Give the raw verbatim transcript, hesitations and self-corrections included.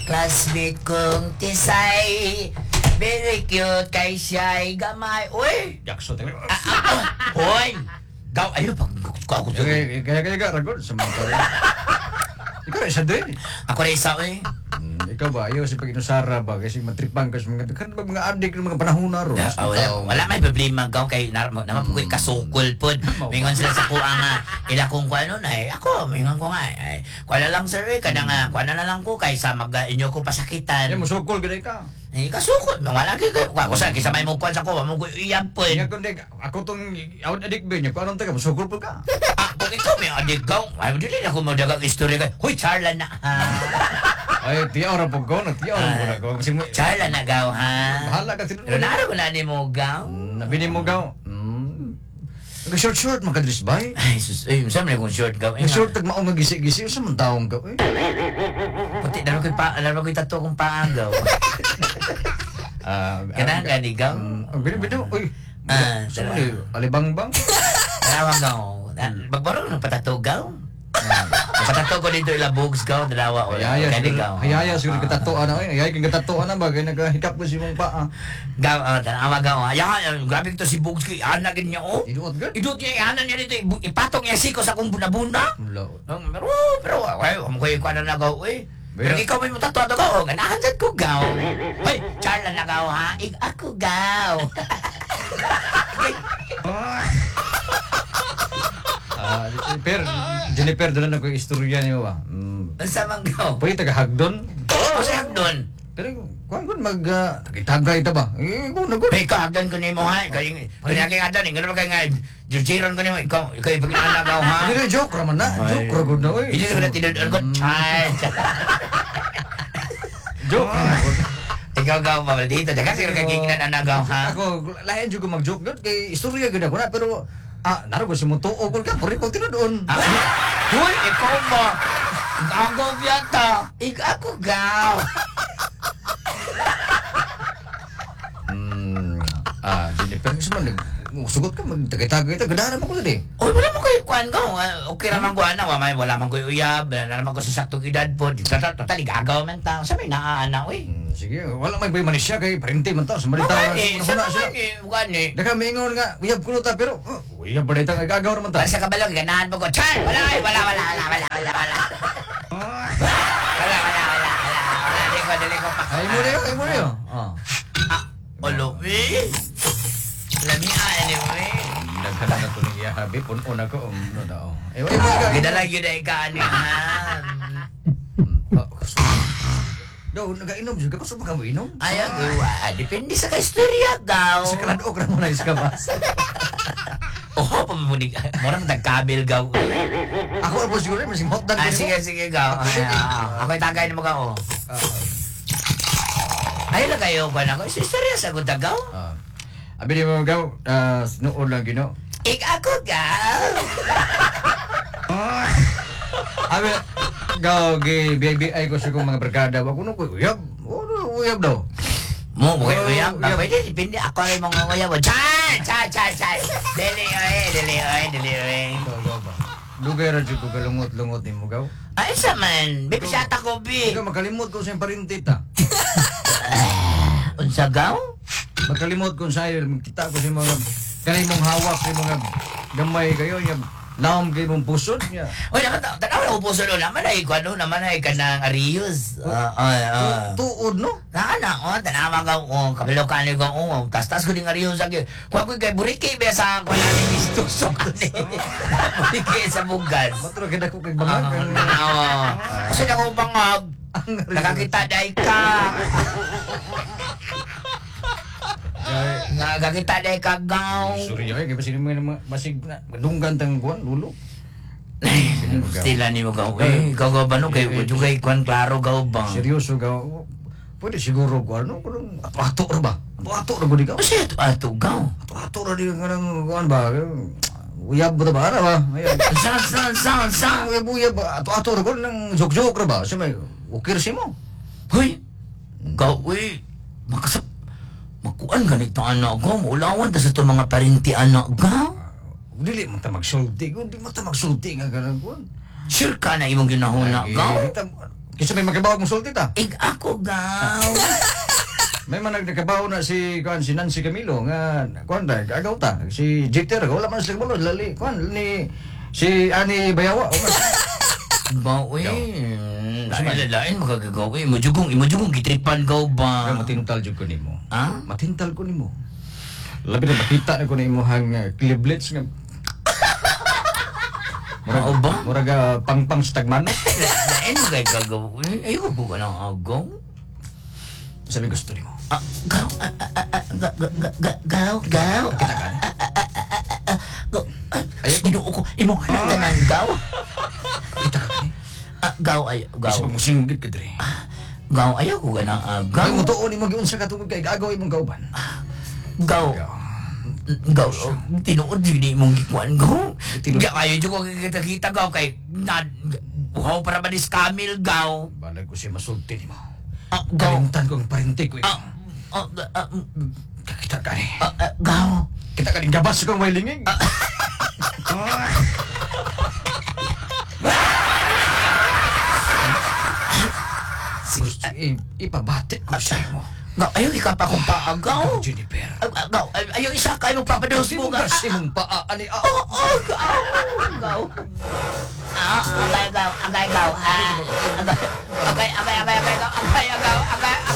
classmate kong tisay. Very cute kay siya'y gamay. Uy! Yakso, tayo. Ah, ah, ah. Uy! Gaw, ayun, pag ako to. Kaya, kaya, kaya, kaya, ragod, sa mga tayo. Ikaw rin, isa din. Ako rin isa, uy. Hmm, ikaw ba, ayaw si pag-inusara ba? Kasi matripan ka sa mga, kan ba mga adik ng mga panahon na ro? Ah, wala, wala may problema gaw kay naman po ko'y kasukol po. Mingon sila sa kuha nga, ila kung kuha nun ay, ako, mingon ko nga, ay, kuha na lang sir, eh, kada nga, kuha na lang ko, kaysa mag, inyo ko pasakitan. Eh, musukol ka ka. Eh, kasukol, mga lagi kayo. Kuha ko sa, kisa may mukuhan sa kuha, mo ko iyab po. Nga kundi, ako tong awad adik ba niya, kung anong taga, musukol po ka. Ah, kung ikaw may adik gaw, ay, dili na ako madagang istorya kayo. Huy, charla na, ha? Ay, tiyaw ra po ko, tiyaw ra po na ko. Kasi mo, Charla na gaw, ha? bahala ka sila. Pero naara ko na ni mo gaw. Nabini mo gaw. Hmm. Nag-short-short, makadris ba eh? Ay, sus, ay, saan mo na kung short gaw? Eh, Nag-short, tagmaong nagisi-gisi, sa mga taong gaw eh. Puti, lalo ko'y pa, lalo ko'y tato kong paagaw. Ah, Kanang gani gaw. Ang bini-bini, uy. Ah, Sa tara. mga alibang-bang? Dalawa gaw. Bagbaro ng patato gaw. Patato ko dito ilabugs gaw, dalawa o. Hayaya, Gani siguro, gaw. hayaya, siguro katatuan na, eh. Hayaya, kang katatuan na ba? Kaya nagahikap ko si mong paa. Gaw, oh, dalawa gaw. Ayaw, grabe ito si Bugs kay anak niya, oh. Inuot gan? Idot niya, anak niya dito, ibu- ipatong niya siko sa kong buna-buna. Wala. Um, Pero, pero, ay, um, kayo ko na nagaw, eh. Pero Pero- ikaw may mutato ato gaw, ganahan dyan ko gaw. Hoy, Charla na gaw, ha? Ik ako gaw. Ah, per, Jennifer, doon na ko istorya niyo ba? Mm. Ang samang gaw. Pwede taga-hagdon? Oo, sa hagdon. Pero, kung kung mag, uh, tagay ta ba? Eh, kung nagod. May kahagdan ko ni mo, ha? Kaya, kaya kaya hagdan, eh. Ganun ba kaya nga, jujiron ko ni mo, ikaw, ikaw yung pagkakalagaw, ha? Hindi na, joke raman na. Ay. Joke ragod na, oy. Hindi ko na tinudon ko, chay. Joke raman. Ikaw gaw pa dito, daga siguro kagignan ang nagaw, ha? Ako, lahat juga mag-joke doon. Kay istorya ganda ko na, pero, ah, naro ko si mo tuo ko ka, puri ko tinudoon. Ah, Hoy, ikaw ba? Gagaw yata. Ik ako gaw. Hmm, ah, Jennifer, gusto mo, nag, sugot ka, magtagay-tagay ta, ganda naman ko tadi. Oy, wala mo kayo kuan gaw. Ah, Okay naman ko ana, wala wala man ko uyab, wala naman ko sa saktong edad po. Total, total gagaw man ta. Sa may naaana oy. Hmm, sige, wala may bay manisya kay parente man ta, sa marita Wala na eh, sa mga eh, wala eh. Daka mingon nga, uyab ko ta, pero, oh, uyab pa rin ta, gagaw naman ta. Para sa kabalong, ganahan mo ko. Chan! Wala, eh, wala, wala, wala, wala, wala, wala. Wala, wala, wala, wala, wala. Dali ko, dali ko pa. Ay mo rin, ay mo rin. Ah. Ah, olo, eh. Lami, ah, anyway. Nagkala na ito ni Habi, puno na ko, um, no daw. Eh, wala mo ka. Gidala yun ay kaanihan. Daw, nagainom juga, gusto ba ka mo inom? Ayaw, ah, depende sa kaistorya daw. Sa kaladok na mo na iska ba? Oo, pamamunig. Mura mo nagkabil gaw. Ako ako siguro, masing hotdog. Ah, sige, sige gaw. Ay, ah, Ako'y tagay na mo gaw. Ayun lang kayo ba na ko? Istorya sa gud gaw. Ah. Abi di mo gaw, ah, noon lang gino. Ik ako gaw. Abi, gaw, gi, biyay-biyay ko sa kong mga barkada. Wag ko nung uyab. Ano, uyab daw. Mo, buhay Oh, uyab. uyab. Pwede, depende. Ako ay mga uyab. Chay! Chay, chay, chay. Dili, oy, dili, oy, dili, oy. Lugay ra jud ko kalungot-lungot ni mo gaw. Ay, sa man. Bibi siya ata ko, bi. Ikaw makalimot ko sa iyong parintita. Unsa gaw? Makalimot ko sa iyo, kita ko sa mga kanay mong hawak sa mga gamay kayo, yung naom kayo mong pusod niya. Uy, nakata, tanaw na upo sa naman ay, kung ano, naman ay kanang Arius. Ah, ah, ah. Tuod, no? Nana, oh, tanawa ka, oh, kabilo ka ni ko, oh, tas-tas ko ding Arius lagi. Kung ako kay Buriki, be sa kung ano ni Mistusok ko ni. Buriki sa bugas. Matro kita ko kay Ah, bangag. oo. Kasi na ko bangag. Nakakita day ka. Nakakita day ka, gaw. Sorry, ay, kaya sino mga masig na madunggan tang kuan, lulo. Stila ni mo gaw. Eh, gaw gaw ba no? Kay ujugay kwan klaro gaw bang. Seryoso gaw. Pwede siguro ko ano, kung ato-ato ra ba? Ato-ato ra ba di gaw? Kasi ito ato gaw. Ato-ato ra di nga nang kuan ba? Uyab ba ba ra ba? Ayan. San, san, san, san. Uyab, uyab ba? Ato-ato ra ko nang joke-joke ra ba? Siya may ukir si mo. Hoy, gaw, uy. Makasap. Makuan ganito anak gaw. Maulawan ta sa ito mga parinti anak gaw. Dili mo ta magsulti, di mo ta magsulti nga ganang kuan. Sure ka na imong ginahuna gaw. Kasi may magabaw mong sulti ta. Ig ako gaw. May man nagkabaw na si kuan si Nancy Camilo nga kuan da agaw ta. Si Jeter wala man sila mo lali kuan ni si Ani Bayawa. Ba, uy. Lain lain magagagaw eh. Imujugong, imujugong gitripan gaw ba? Kaya matintal jud ko nimo. Ha? Matintal ko nimo. Labi na makita na ko nimo hang uh, cliblets nga. Mao ba? Murag uh, pangpang sa tagmano. Lain magagagaw eh. Ayoko po ka ng agaw. Sabi gusto nimo. Ah, gaw, ah, ah, ah, ah, ga- ga- ga- ga- gaw, gaw. Kita ka. Ayaw, ginuo ko. Imo ka na ng gaw. Kita ka. Ah, gaw, ay, gaw. Kasi mo singgit ka diri. Gaw, ayaw ko ka ng agaw. Gaw mo tuon nimo giunsa ka tungod kay gagaw imong kauban. Gaw. Gaw, oh, tinuod hindi mong gikuan gaw. Tinuod. Di kayo dyan ko kita-kita gaw kay na buhaw para ba ni Scamil gaw. Balag ko siya masulti nimo. Ah, gaw. Kalimtan ko ang parente ko. Ah, ah, ah, mm, Kakita ka ni. ah, ah, gaw. Kita ka ni gabas ko ang may linging. Gusto i- ipabati ko sa mo. Gaw, ayaw ikapa kong paagaw. Ikaw, Jennifer. Ah, ah, Gaw, ay- ayaw isa kayo magpapados mo Sino ga. kasi mong paa ani ah. Oh, oh, gaw. Gaw. Ah, agay gaw, agay gaw. Ah, agay, agay, agay, agay, agay, gaw, agay, agaw, agay, agay.